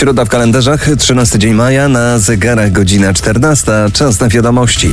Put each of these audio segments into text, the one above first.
Środa w kalendarzach, 13 dzień maja, na zegarach godzina 14. Czas na wiadomości.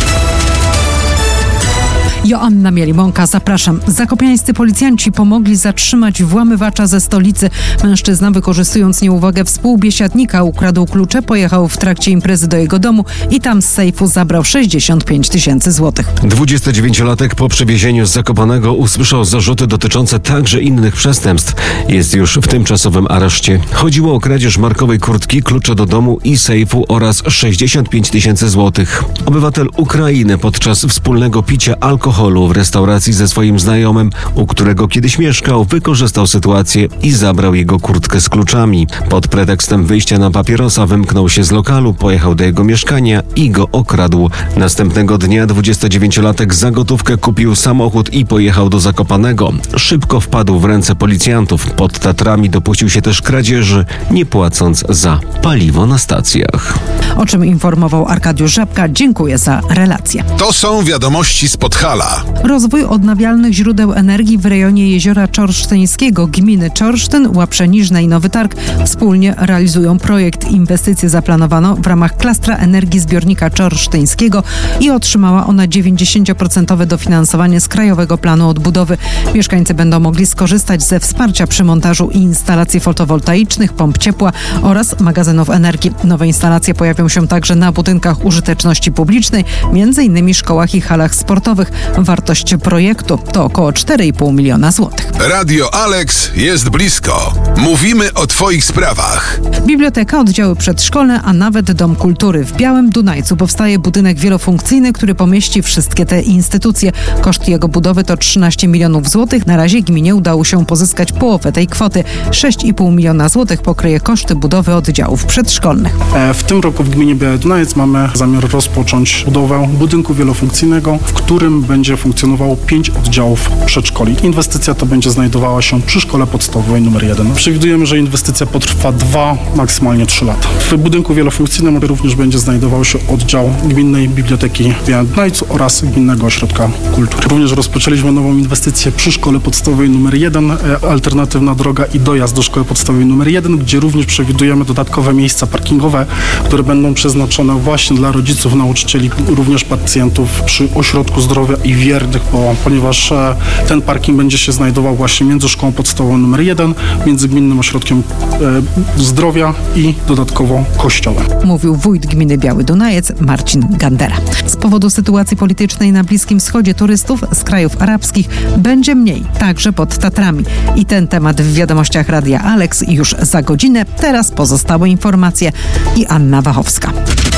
Joanna Mielimonka, zapraszam. Zakopiańscy policjanci pomogli zatrzymać włamywacza ze stolicy. Mężczyzna, wykorzystując nieuwagę współbiesiadnika, ukradł klucze, pojechał w trakcie imprezy do jego domu i tam z sejfu zabrał 65 000 złotych. 29-latek po przewiezieniu z Zakopanego usłyszał zarzuty dotyczące także innych przestępstw. Jest już w tymczasowym areszcie. Chodziło o kradzież markowej kurtki, klucze do domu i sejfu oraz 65 000 złotych. Obywatel Ukrainy podczas wspólnego picia alkoholu w restauracji ze swoim znajomym, u którego kiedyś mieszkał, wykorzystał sytuację i zabrał jego kurtkę z kluczami. Pod pretekstem wyjścia na papierosa wymknął się z lokalu, pojechał do jego mieszkania i go okradł. Następnego dnia 29-latek za gotówkę kupił samochód i pojechał do Zakopanego. Szybko wpadł w ręce policjantów. Pod Tatrami dopuścił się też kradzieży, nie płacąc za paliwo na stacjach. O czym informował Arkadiusz Żabka. Dziękuję za relację. To są wiadomości z Podhala. Rozwój odnawialnych źródeł energii w rejonie Jeziora Czorsztyńskiego. Gminy Czorsztyn, Łaprzeniżne i Nowy Targ wspólnie realizują projekt. Inwestycję zaplanowano w ramach klastra energii zbiornika czorsztyńskiego i otrzymała ona 90% dofinansowanie z Krajowego Planu Odbudowy. Mieszkańcy będą mogli skorzystać ze wsparcia przy montażu instalacji fotowoltaicznych, pomp ciepła oraz magazynów energii. Nowe instalacje pojawią się także na budynkach użyteczności publicznej, m.in. szkołach i halach sportowych. Wartość projektu to około 4,5 miliona złotych. Radio Alex jest blisko. Mówimy o Twoich sprawach. Biblioteka, oddziały przedszkolne, a nawet Dom Kultury. W Białym Dunajcu powstaje budynek wielofunkcyjny, który pomieści wszystkie te instytucje. Koszt jego budowy to 13 milionów złotych. Na razie gminie udało się pozyskać połowę tej kwoty. 6,5 miliona złotych pokryje koszty budowy oddziałów przedszkolnych. W tym roku w gminie Biały Dunajec mamy zamiar rozpocząć budowę budynku wielofunkcyjnego, w którym będzie funkcjonowało 5 oddziałów przedszkoli. Inwestycja ta będzie znajdowała się przy szkole podstawowej nr 1. Przewidujemy, że inwestycja potrwa 2, maksymalnie 3 lata. W budynku wielofunkcyjnym również będzie znajdował się oddział Gminnej Biblioteki w Białym Dunajcu oraz Gminnego Ośrodka Kultury. Również rozpoczęliśmy nową inwestycję przy szkole podstawowej nr 1, alternatywna droga i dojazd do szkoły podstawowej nr 1, gdzie również przewidujemy dodatkowe miejsca parkingowe, które będą przeznaczone właśnie dla rodziców, nauczycieli, również pacjentów przy ośrodku zdrowia i wiernych, ponieważ ten parking będzie się znajdował właśnie między szkołą podstawową nr 1, między Gminnym Ośrodkiem Zdrowia i dodatkowo kościołem. Mówił wójt gminy Biały Dunajec Marcin Gandera. Z powodu sytuacji politycznej na Bliskim Wschodzie turystów z krajów arabskich będzie mniej, także pod Tatrami. I ten temat w wiadomościach Radia Alex już za godzinę. Teraz pozostałe informacje i Anna Wachowska.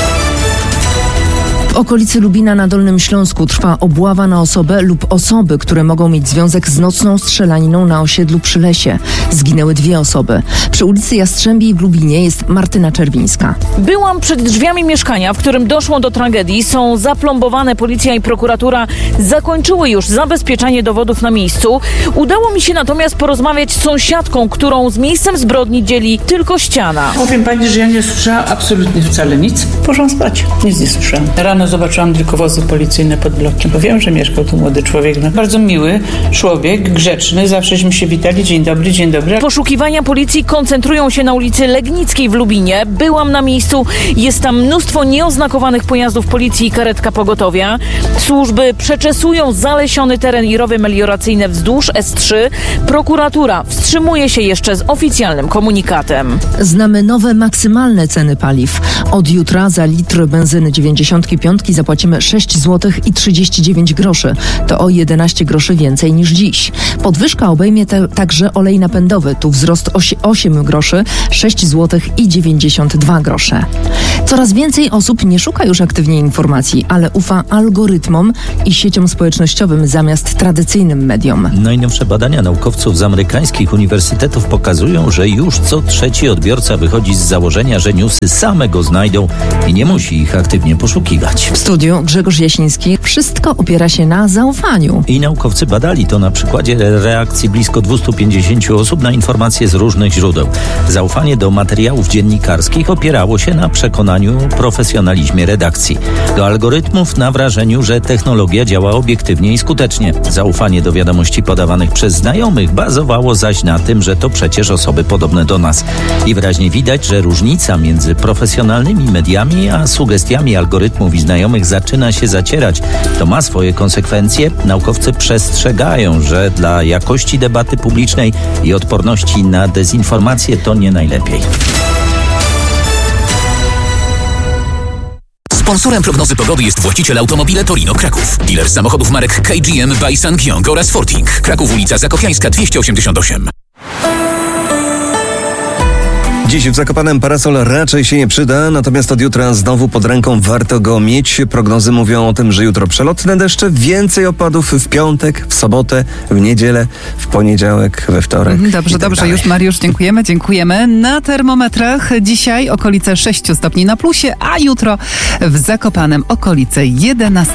W okolicy Lubina na Dolnym Śląsku trwa obława na osobę lub osoby, które mogą mieć związek z nocną strzelaniną na osiedlu przy Lesie. Zginęły 2 osoby. Przy ulicy Jastrzębiej w Lubinie jest Martyna Czerwińska. Byłam przed drzwiami mieszkania, w którym doszło do tragedii. Są zaplombowane, policja i prokuratura zakończyły już zabezpieczanie dowodów na miejscu. Udało mi się natomiast porozmawiać z sąsiadką, którą z miejscem zbrodni dzieli tylko ściana. Powiem pani, że ja nie słyszałam absolutnie wcale nic. Poszłam spać. Nic nie słyszałam. Rano zobaczyłam tylko wozy policyjne pod blokiem, bo wiem, że mieszkał tu młody człowiek. No, bardzo miły człowiek, grzeczny, zawsześmy się witali. Dzień dobry, dzień dobry. Poszukiwania policji koncentrują się na ulicy Legnickiej w Lubinie. Byłam na miejscu. Jest tam mnóstwo nieoznakowanych pojazdów policji i karetka pogotowia. Służby przeczesują zalesiony teren i rowy melioracyjne wzdłuż S3. Prokuratura wstrzymuje się jeszcze z oficjalnym komunikatem. Znamy nowe maksymalne ceny paliw. Od jutra za litr benzyny 95 zapłacimy 6 zł i 39 groszy. To o 11 groszy więcej niż dziś. Podwyżka obejmie także olej napędowy. Tu wzrost 8 groszy, 6 zł i 92 grosze. Coraz więcej osób nie szuka już aktywnie informacji, ale ufa algorytmom i sieciom społecznościowym zamiast tradycyjnym mediom. Najnowsze badania naukowców z amerykańskich uniwersytetów pokazują, że już co 3. odbiorca wychodzi z założenia, że newsy same go znajdą i nie musi ich aktywnie poszukiwać. W studiu Grzegorz Jasiński. Wszystko opiera się na zaufaniu. I naukowcy badali to na przykładzie reakcji blisko 250 osób na informacje z różnych źródeł. Zaufanie do materiałów dziennikarskich opierało się na przekonaniu profesjonalizmie redakcji. Do algorytmów na wrażeniu, że technologia działa obiektywnie i skutecznie. Zaufanie do wiadomości podawanych przez znajomych bazowało zaś na tym, że to przecież osoby podobne do nas. I wyraźnie widać, że różnica między profesjonalnymi mediami a sugestiami algorytmów i znajomych zaczyna się zacierać. To ma swoje konsekwencje. Naukowcy przestrzegają, że dla jakości debaty publicznej i odporności na dezinformację to nie najlepiej. Sponsorem prognozy pogody jest właściciel Automobile Torino Kraków. Dealer samochodów marek KGM by SsangYong oraz Forting. Kraków, ulica Zakopiańska 288. Dziś w Zakopanem parasol raczej się nie przyda, natomiast od jutra znowu pod ręką warto go mieć. Prognozy mówią o tym, że jutro przelotne deszcze, więcej opadów w piątek, w sobotę, w niedzielę, w poniedziałek, we wtorek. Dobrze, już Mariusz, dziękujemy. Na termometrach dzisiaj okolice 6 stopni na plusie, a jutro w Zakopanem okolice 11.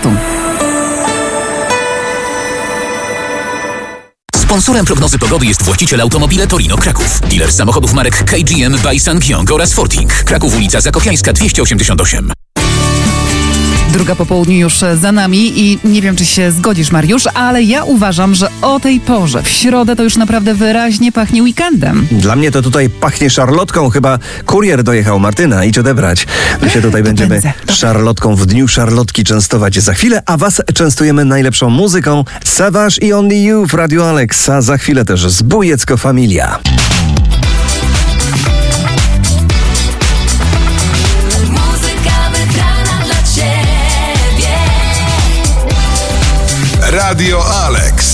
Sponsorem prognozy pogody jest właściciel Automobile Torino Kraków. Dealer samochodów marek KGM by SsangYong oraz Forting. Kraków, ulica Zakopiańska 288. Druga po południu już za nami i nie wiem, czy się zgodzisz, Mariusz, ale ja uważam, że o tej porze, w środę, to już naprawdę wyraźnie pachnie weekendem. Dla mnie to tutaj pachnie szarlotką. Chyba kurier dojechał. Martyna, idź odebrać. My się tutaj będziemy szarlotką w dniu szarlotki częstować za chwilę, a was częstujemy najlepszą muzyką. Savage i Only You w Radiu Alex, a za chwilę też Zbójecko Familia.